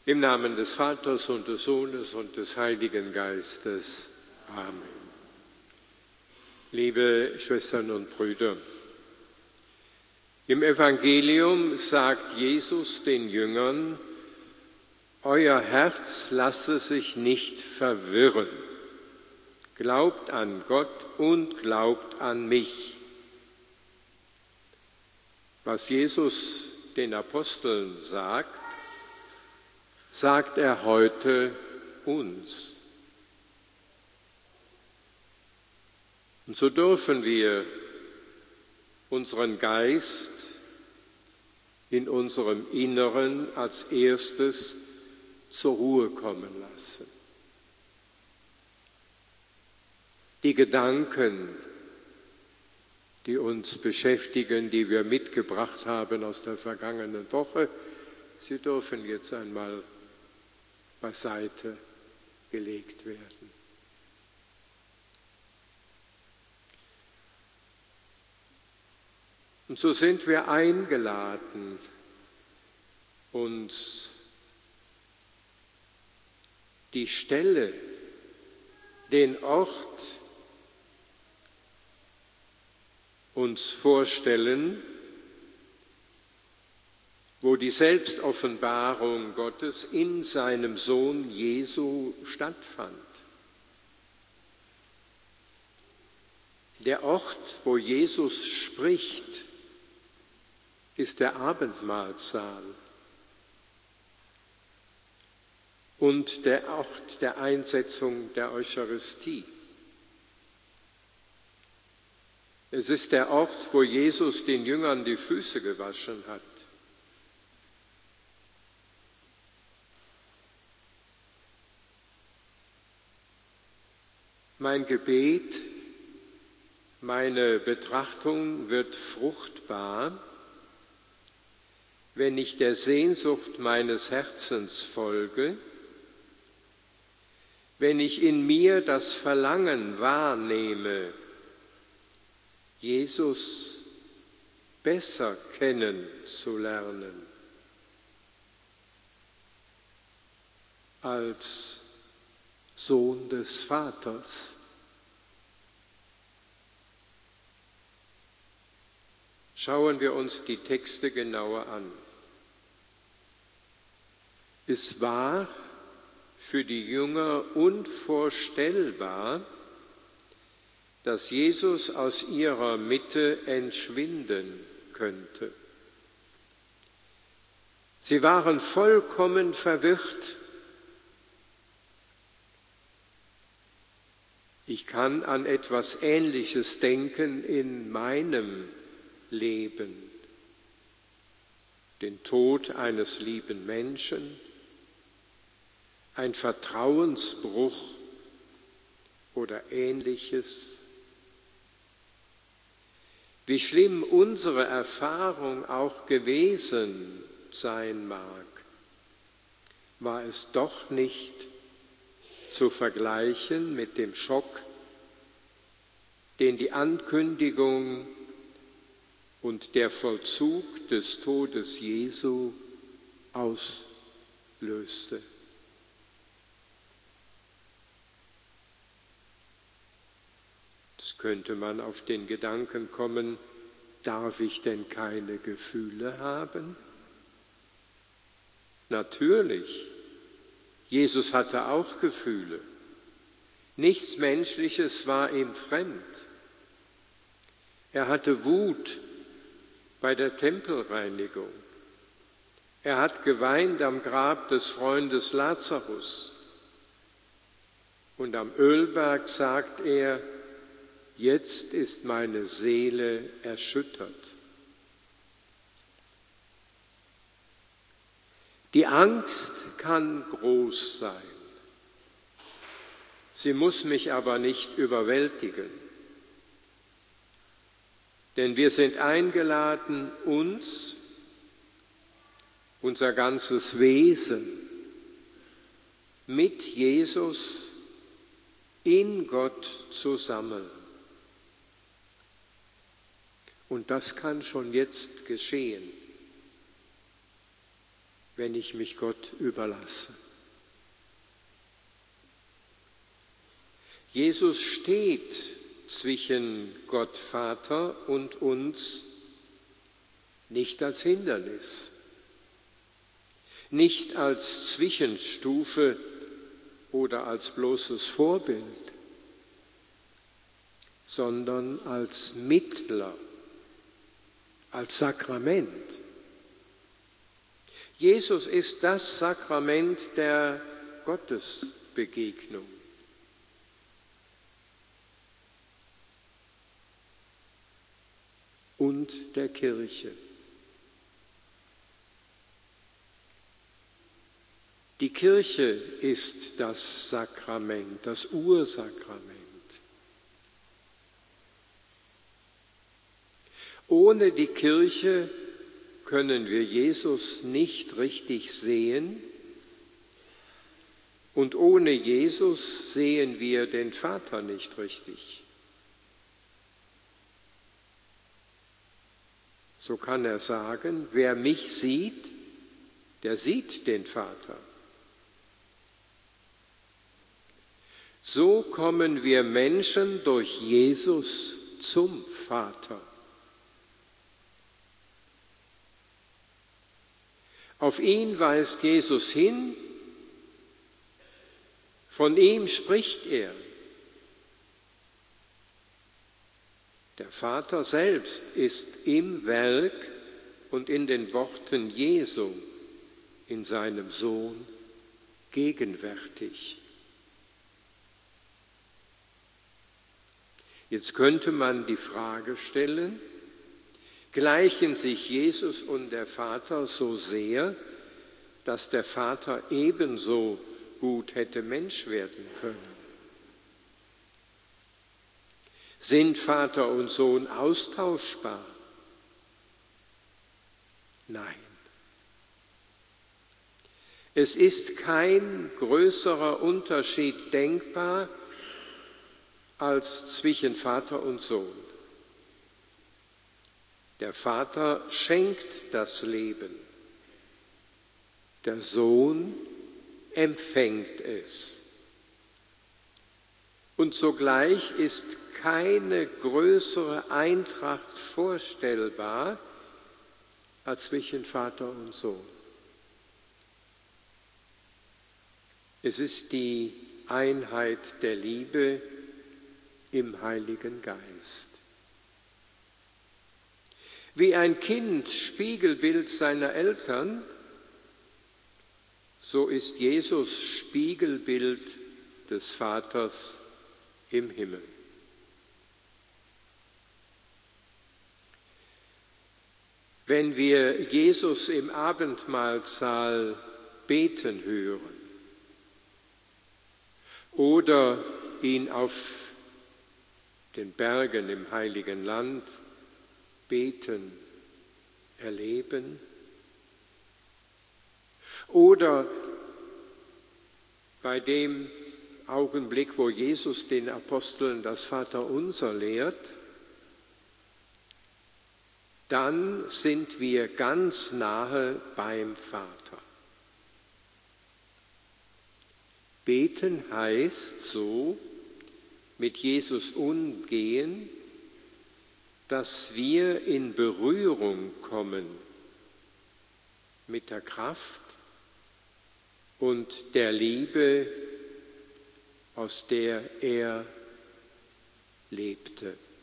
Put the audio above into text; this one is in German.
Im Namen des Vaters und des Sohnes und des Heiligen Geistes. Amen. Liebe Schwestern und Brüder, im Evangelium sagt Jesus den Jüngern: Euer Herz lasse sich nicht verwirren. Glaubt an Gott und glaubt an mich. Was Jesus den Aposteln sagt, sagt er heute uns. Und so dürfen wir unseren Geist in unserem Inneren als erstes zur Ruhe kommen lassen. Die Gedanken, die uns beschäftigen, die wir mitgebracht haben aus der vergangenen Woche, sie dürfen jetzt einmal beiseite gelegt werden. Und so sind wir eingeladen, uns die Stelle, den Ort uns vorstellen, wo die Selbstoffenbarung Gottes in seinem Sohn Jesu stattfand. Der Ort, wo Jesus spricht, ist der Abendmahlsaal und der Ort der Einsetzung der Eucharistie. Es ist der Ort, wo Jesus den Jüngern die Füße gewaschen hat. Mein Gebet, meine Betrachtung wird fruchtbar, wenn ich der Sehnsucht meines Herzens folge, wenn ich in mir das Verlangen wahrnehme, Jesus besser kennenzulernen als Sohn des Vaters. Schauen wir uns die Texte genauer an. Es war für die Jünger unvorstellbar, dass Jesus aus ihrer Mitte entschwinden könnte. Sie waren vollkommen verwirrt. Ich kann an etwas Ähnliches denken in meinem Leben. Den Tod eines lieben Menschen, ein Vertrauensbruch oder Ähnliches. Wie schlimm unsere Erfahrung auch gewesen sein mag, war es doch nicht zu vergleichen mit dem Schock, den die Ankündigung und der Vollzug des Todes Jesu auslöste. Jetzt könnte man auf den Gedanken kommen, darf ich denn keine Gefühle haben? Natürlich. Jesus hatte auch Gefühle. Nichts Menschliches war ihm fremd. Er hatte Wut bei der Tempelreinigung. Er hat geweint am Grab des Freundes Lazarus. Und am Ölberg sagt er: Jetzt ist meine Seele erschüttert. Die Angst kann groß sein. Sie muss mich aber nicht überwältigen. Denn wir sind eingeladen, uns, unser ganzes Wesen mit Jesus in Gott zu sammeln. Und das kann schon jetzt geschehen. wenn ich mich Gott überlasse. Jesus steht zwischen Gott Vater und uns nicht als Hindernis, nicht als Zwischenstufe oder als bloßes Vorbild, sondern als Mittler, als Sakrament. Jesus ist das Sakrament der Gottesbegegnung. Und der Kirche. Die Kirche ist das Sakrament, das Ursakrament. Ohne die Kirche können wir Jesus nicht richtig sehen und ohne Jesus sehen wir den Vater nicht richtig. So kann er sagen, wer mich sieht, der sieht den Vater. So kommen wir Menschen durch Jesus zum Vater. Auf ihn weist Jesus hin, von ihm spricht er. Der Vater selbst ist im Werk und in den Worten Jesu, in seinem Sohn, gegenwärtig. Jetzt könnte man die Frage stellen, gleichen sich Jesus und der Vater so sehr, dass der Vater ebenso gut hätte Mensch werden können? Sind Vater und Sohn austauschbar? Nein. Es ist kein größerer Unterschied denkbar als zwischen Vater und Sohn. Der Vater schenkt das Leben, der Sohn empfängt es. Und sogleich ist keine größere Eintracht vorstellbar als zwischen Vater und Sohn. Es ist die Einheit der Liebe im Heiligen Geist. Wie ein Kind Spiegelbild seiner Eltern, so ist Jesus Spiegelbild des Vaters im Himmel. Wenn wir Jesus im Abendmahlsaal beten hören oder ihn auf den Bergen im Heiligen Land beten, erleben, oder bei dem Augenblick, wo Jesus den Aposteln das Vaterunser lehrt, dann sind wir ganz nahe beim Vater. Beten heißt so, mit Jesus umgehen, dass wir in Berührung kommen mit der Kraft und der Liebe, aus der er lebte.